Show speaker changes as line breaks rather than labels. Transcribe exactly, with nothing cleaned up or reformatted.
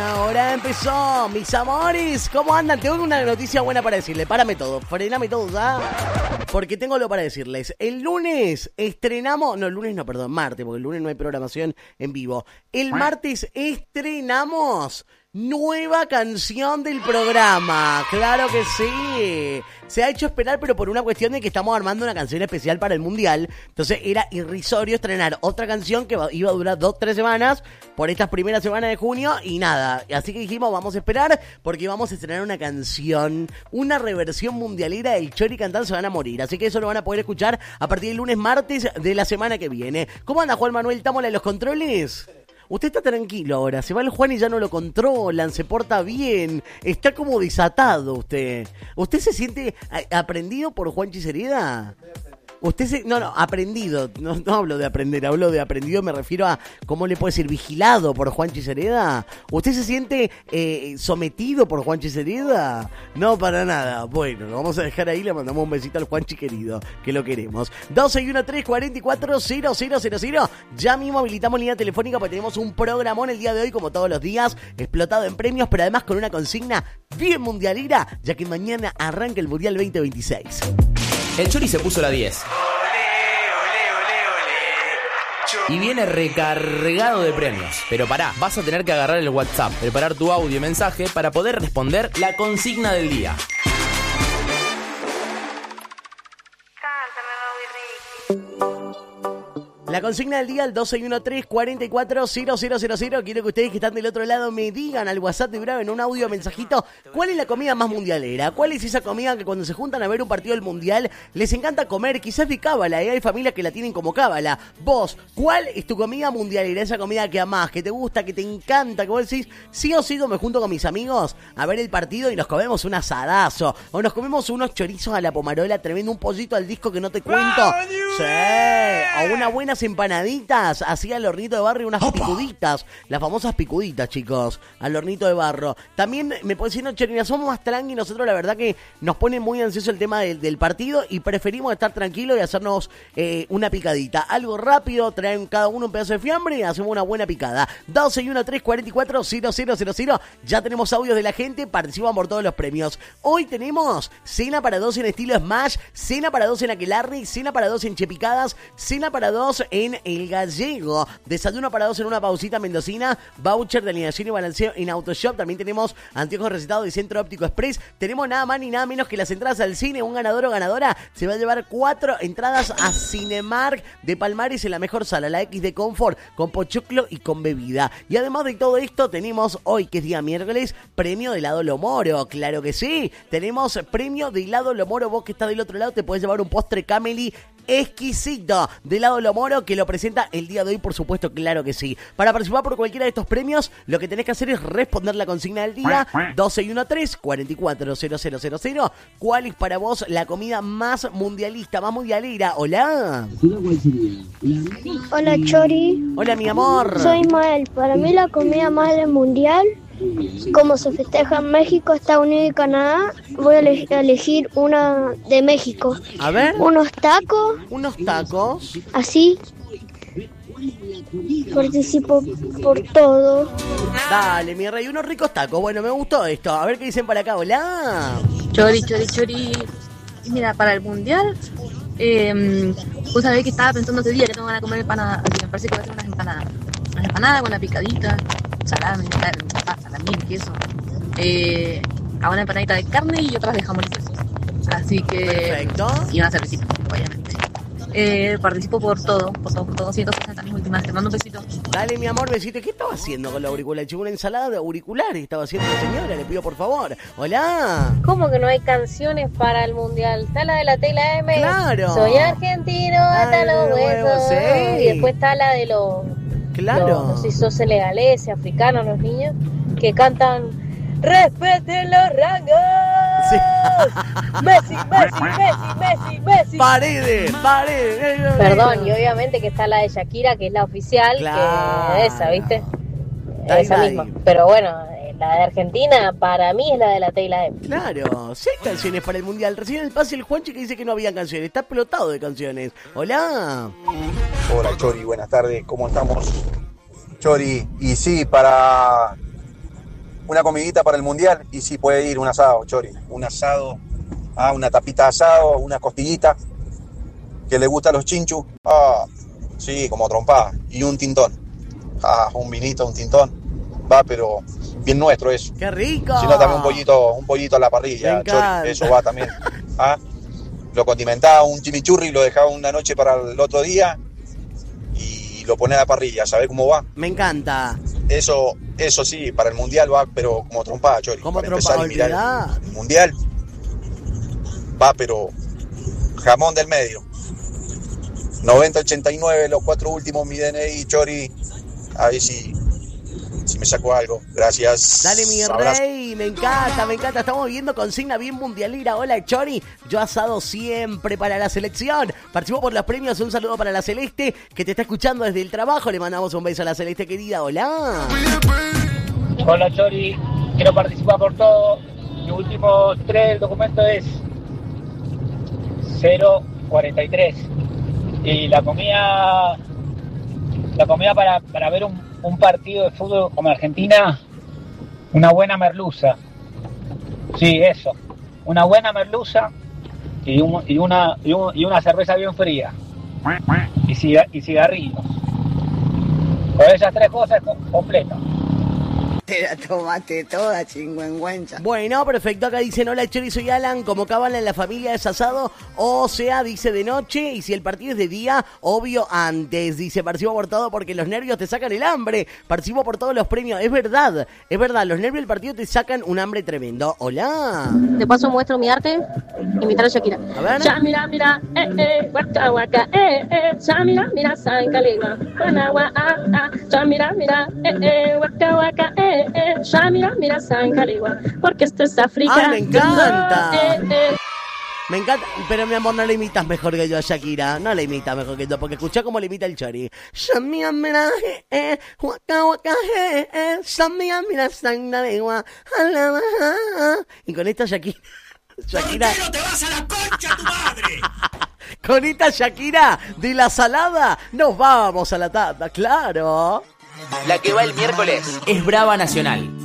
ahora empezó, mis amores. ¿Cómo andan? Tengo una noticia buena para decirle. Párame todo, frename todo, ¿ya? Porque tengo lo para decirles. El lunes estrenamos... No, el lunes no, perdón, martes, porque el lunes no hay programación en vivo. El martes estrenamos... nueva canción del programa, claro que sí. Se ha hecho esperar, pero por una cuestión de que estamos armando una canción especial para el Mundial. Entonces era irrisorio estrenar otra canción que iba a durar dos, tres semanas por estas primeras semanas de junio y nada. Así que dijimos, vamos a esperar porque vamos a estrenar una canción, una reversión mundialera del Chori cantando Se Van a Morir. Así que eso lo van a poder escuchar a partir del lunes, martes de la semana que viene. ¿Cómo anda Juan Manuel Támola en los controles? Usted está tranquilo ahora, se va el Juan y ya no lo controlan, se porta bien, está como desatado usted. ¿Usted se siente a- aprendido por Juanchi Cereda? Usted se... No, no, aprendido, no, no hablo de aprender, hablo de aprendido, me refiero a cómo le puede ser vigilado por Juanchi Cereda. ¿Usted se siente eh, sometido por Juanchi Cereda? No, para nada. Bueno, lo vamos a dejar ahí, le mandamos un besito al Juanchi querido, que lo queremos. doce y uno tres cuarenta y cuatro cero cero cero cero. Ya mismo habilitamos línea telefónica porque tenemos un programón el día de hoy, como todos los días, explotado en premios, pero además con una consigna bien mundialera, ya que mañana arranca el Mundial veinte veintiséis.
El Chori se puso la diez. Y viene recargado de premios. Pero pará, vas a tener que agarrar el WhatsApp, preparar tu audio y mensaje para poder responder la consigna del día.
La consigna del día, el doce y uno tres cuarenta y cuatro cero cero cero cero. Quiero que ustedes que están del otro lado me digan al WhatsApp de Bravo en un audio mensajito cuál es la comida más mundialera. ¿Cuál es esa comida que cuando se juntan a ver un partido del Mundial les encanta comer? Quizás de cábala, ¿eh? Hay familias que la tienen como cábala. Vos, ¿cuál es tu comida mundialera? Esa comida que amás, que te gusta, que te encanta, que vos decís, sí o sí yo me junto con mis amigos a ver el partido y nos comemos un asadazo. O nos comemos unos chorizos a la pomarola, tremendo, un pollito al disco que no te cuento. Sí, o unas buenas empanaditas así al hornito de barro y unas picuditas, las famosas picuditas, chicos, al hornito de barro. También me puede decir, no, Cherina, somos más tranqui, nosotros la verdad que nos pone muy ansioso el tema del, del partido y preferimos estar tranquilos y hacernos eh, una picadita, algo rápido, traen cada uno un pedazo de fiambre y hacemos una buena picada. doce y uno tres cuarenta y cuatro cero cero cero cero. Ya tenemos audios de la gente, participan por todos los premios. Hoy tenemos cena para dos en estilo Smash, cena para dos en Aquelarre, cena para dos en Chepicadas, cena para dos en El Gallego, desayuno para dos en Una Pausita Mendocina, voucher de alineación y balanceo en Autoshop. También tenemos anteojos recetados de Centro Óptico Express. Tenemos nada más ni nada menos que las entradas al cine. Un ganador o ganadora se va a llevar cuatro entradas a Cinemark de Palmares en la mejor sala, la X de Confort, con pochoclo y con bebida. Y además de todo esto, tenemos hoy, que es día miércoles, premio de helado Lomoro. Claro que sí, tenemos premio de helado Lomoro. Vos que estás del otro lado te puedes llevar un postre Cameli exquisito de helado Lomoro que lo presenta el día de hoy, por supuesto, claro que sí. Para participar por cualquiera de estos premios, lo que tenés que hacer es responder la consigna del día, doce y uno tres cuarenta y cuatro cero cero cero cero. ¿Cuál es para vos la comida más mundialista, más mundialera? Hola.
Hola Chori.
Hola, mi amor.
Soy Ismael. Para mí la comida más del mundial, como se festeja en México, Estados Unidos y Canadá, voy a ele- a elegir una de México.
A ver.
Unos tacos.
Unos tacos.
Así. Participo por todo.
Dale, mi rey, unos ricos tacos. Bueno, me gustó esto. A ver qué dicen para acá. Hola.
Chori, chori, chori. Mira, para el mundial, eh, vos sabés que estaba pensando ese día que tengo ganas de comer empanadas, así que me parece que voy a hacer unas empanadas. Unas empanadas con una picadita, salame, salame, salame, queso. Eh, a una empanadita de carne y otras de jamón y queso. Así que...
Perfecto.
Y una cervecita, obviamente. Eh, participo por todo, por todo, por todo. ciento sesenta mis últimas. Te mando un besito.
Dale, mi amor, besito. ¿Qué estaba haciendo con la auricular? Llegó una ensalada de auriculares. Estaba haciendo la señora. Le pido por favor. Hola.
¿Cómo que no hay canciones para el mundial? Está la de la Tela M.
Claro.
Soy argentino hasta
Ay,
los
de huevo,
huesos.
sí.
Y después está la de los,
Claro.
los no sé si sos senegaleses, africanos, los niños, que cantan ¡respeten los rangos!
Sí.
Messi, Messi, Messi, Messi, Messi.
Paredes, paredes.
Perdón, y obviamente que está la de Shakira, que es la oficial,
Claro.
que es esa, ¿viste?
Dai,
Esa
dai.
misma. Pero bueno, la de Argentina para mí es la de la Tela M.
Claro, seis canciones para el mundial. Recién en el pase el Juanchi que dice que no había canciones. Está explotado de canciones. Hola.
Hola Chori, buenas tardes, ¿cómo estamos? Chori, y sí, para una comidita para el mundial y sí puede ir un asado, Chori. Un asado, ah, una tapita de asado, una costillita, que le gusta a los chinchus. Ah, sí, como trompada. Y un tintón. Ah, un vinito, un tintón. Va, pero bien nuestro eso.
¡Qué rico!
Si no, también un pollito, un pollito a la parrilla, Chori. Eso va también. Ah, lo condimentaba un chimichurri, lo dejaba una noche para el otro día y lo pone a la parrilla. ¿Sabés cómo va?
Me encanta.
Eso, eso sí, para el mundial va, pero como trompada, Chori.
Como
para
trompada,
empezar y mirar
olvidá.
el, el mundial va, pero jamón del medio. noventa ochenta y nueve, los cuatro últimos, mi D N I, Chori. A ver si, si me saco algo. Gracias.
Dale, mi
Abrazo.
rey, me encanta, me encanta. Estamos viendo consigna bien mundialera. Hola, Chori. Yo asado siempre para la selección. Participó por los premios. Un saludo para la Celeste, que te está escuchando desde el trabajo. Le mandamos un beso a la Celeste, querida. Hola.
Hola, Chori. Quiero participar por todo. Mi último tres del documento es cero cuarenta y tres. Y la comida... La comida para, para ver un, un partido de fútbol como Argentina, una buena merluza. Sí, eso. Una buena merluza y, un, y, una, y, un, y una cerveza bien fría. Y, ciga, y cigarrillos. Con esas tres cosas es completo.
Te la tomaste toda, chingüengüencha.
Bueno, perfecto. Acá dicen, hola, Chori, soy Alan. Como cábala en la familia es asado, o sea, dice de noche. Y si el partido es de día, obvio antes. Dice, participo por todo porque los nervios te sacan el hambre. Participo por todos los premios. Es verdad, es verdad. Los nervios del partido te sacan un hambre tremendo. Hola.
De paso muestro mi arte, imitar a Shakira.
A ver.
Ya mira, mira, eh, eh, waka, waka, eh, eh. Ya mira, mira, san caligua. Guanagua, ah, ah. Ya mira, mira, eh, eh, waka, waka, eh. Eh, ya mira, mira, San Caligua, porque esto es África.
¡Ay, me encanta!
Eh, eh.
Me encanta, pero mi amor, no le imitas mejor que yo a Shakira. No le imitas mejor que yo, porque escuchá cómo le imita el Chori. Ya mira, mira, eh, eh, waka, waka, eh, eh. Ya mira, mira, San Caligua. Y con esta Shakira... Shakira...
¿Por qué no te vas a la concha tu madre?
Con esta Shakira de la salada, nos vamos a la tanda, claro.
La que va el miércoles es Brava Nacional.